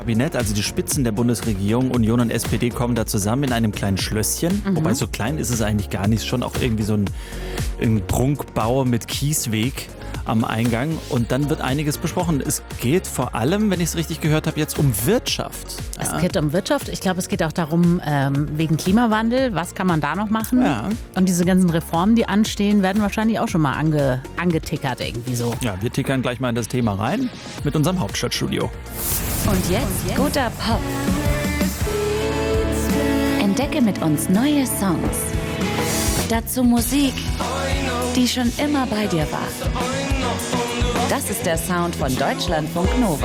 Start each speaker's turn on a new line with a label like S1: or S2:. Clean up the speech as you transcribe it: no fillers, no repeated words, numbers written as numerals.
S1: Kabinett, also die Spitzen der Bundesregierung, Union und SPD, kommen da zusammen in einem kleinen Schlösschen. Wobei so klein ist es eigentlich gar nicht. Schon auch irgendwie so ein Prunkbau mit Kiesweg am Eingang. Und dann wird einiges besprochen. Es geht vor allem, wenn ich es richtig gehört habe, jetzt um Wirtschaft.
S2: Es geht um Wirtschaft. Ich glaube, es geht auch darum, wegen Klimawandel, was kann man da noch machen?
S1: Ja.
S2: Und diese ganzen Reformen, die anstehen, werden wahrscheinlich auch schon mal angetickert irgendwie so.
S1: Ja, wir tickern gleich mal in das Thema rein mit unserem Hauptstadtstudio.
S3: Und jetzt guter Pop. Entdecke mit uns neue Songs. Dazu Musik, die schon immer bei dir war. Das ist der Sound von Deutschlandfunk Nova.